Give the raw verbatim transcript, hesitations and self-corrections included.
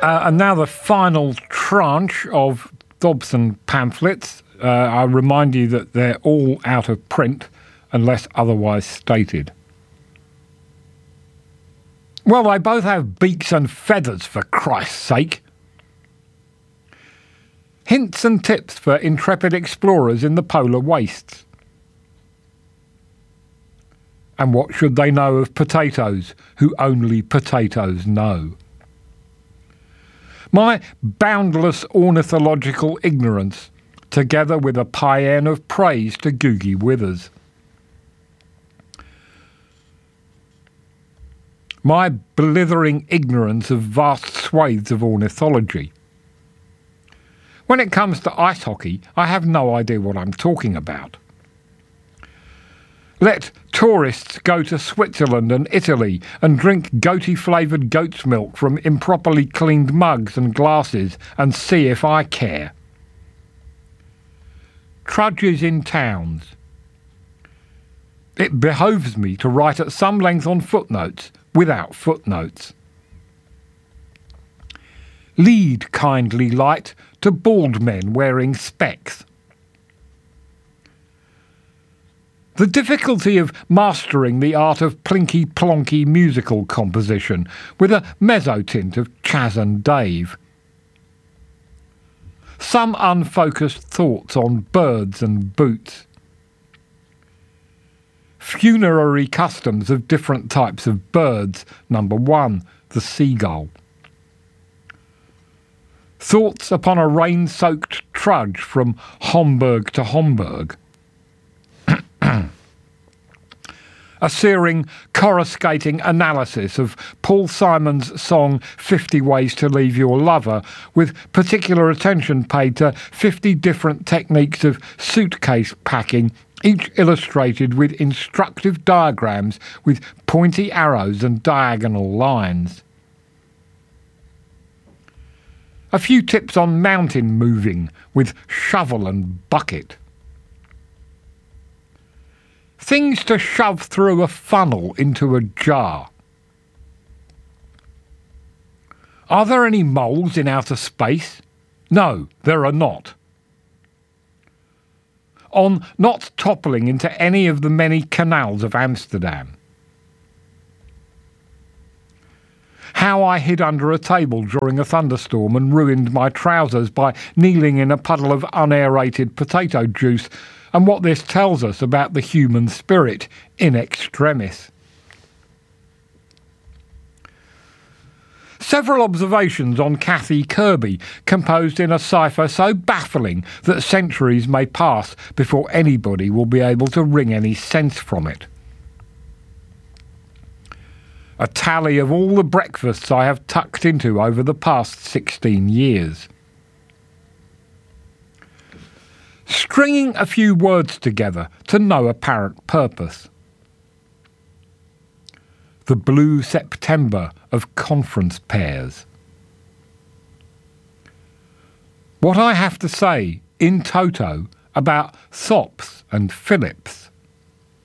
Uh, and now the final tranche of Dobson pamphlets. Uh, I remind you that they're all out of print unless otherwise stated. Well, they both have beaks and feathers, for Christ's sake. Hints and tips for intrepid explorers in the polar wastes. And what should they know of potatoes, who only potatoes know? My boundless ornithological ignorance, together with a paean of praise to Googie Withers. My blithering ignorance of vast swathes of ornithology. When it comes to ice hockey, I have no idea what I'm talking about. Let tourists go to Switzerland and Italy and drink goaty-flavoured goat's milk from improperly cleaned mugs and glasses and see if I care. Trudges in towns. It behoves me to write at some length on footnotes without footnotes. Lead kindly light to bald men wearing specs. The difficulty of mastering the art of plinky-plonky musical composition with a mezzotint of Chas and Dave. Some unfocused thoughts on birds and boots. Funerary customs of different types of birds. Number one, the seagull. Thoughts upon a rain-soaked trudge from Homburg to Homburg. A searing, coruscating analysis of Paul Simon's song fifty Ways to Leave Your Lover, with particular attention paid to fifty different techniques of suitcase packing, each illustrated with instructive diagrams with pointy arrows and diagonal lines. A few tips on mountain moving with shovel and bucket. Things to shove through a funnel into a jar. Are there any moles in outer space? No, there are not. On not toppling into any of the many canals of Amsterdam. How I hid under a table during a thunderstorm and ruined my trousers by kneeling in a puddle of unaerated potato juice, and what this tells us about the human spirit in extremis. Several observations on Kathy Kirby, composed in a cipher so baffling that centuries may pass before anybody will be able to wring any sense from it. A tally of all the breakfasts I have tucked into over the past sixteen years. Stringing a few words together to no apparent purpose. The blue September of conference pairs. What I have to say, in toto, about Thops and Phillips.